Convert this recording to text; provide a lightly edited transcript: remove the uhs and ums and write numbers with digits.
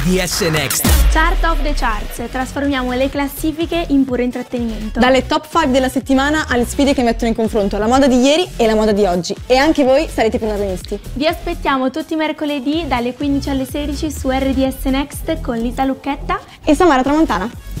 DS Next. Chart of the Charts, trasformiamo le classifiche in puro intrattenimento. Dalle top 5 della settimana alle sfide che mettono in confronto la moda di ieri e la moda di oggi. E anche voi sarete protagonisti. Vi aspettiamo tutti i mercoledì dalle 15 alle 16 su RDS Next con Lisa Lucchetta E Samara Tramontana.